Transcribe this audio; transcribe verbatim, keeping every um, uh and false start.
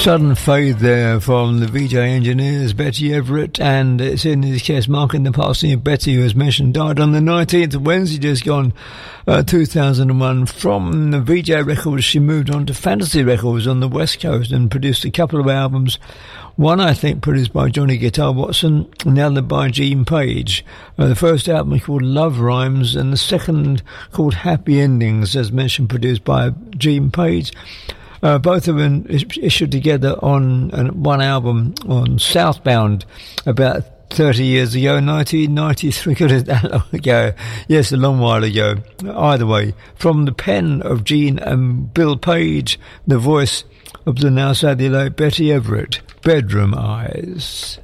Sudden fade there from the V J Engineers, Betty Everett, and it's in his case marking the passing of Betty, who, as mentioned, died on the nineteenth of Wednesday, just gone, uh, two thousand one. From the V J Records, she moved on to Fantasy Records on the West Coast and produced a couple of albums. One, I think, produced by Johnny Guitar Watson, and the other by Gene Page. Uh, the first album called Love Rhymes, and the second called Happy Endings, as mentioned, produced by Gene Page. Uh, both of them issued together on uh, one album on Southbound about thirty years ago, nineteen ninety-three. Could have that long ago? Yes, a long while ago. Either way, from the pen of Gene and Bill Page, the voice of the now sadly late Betty Everett, Bedroom Eyes.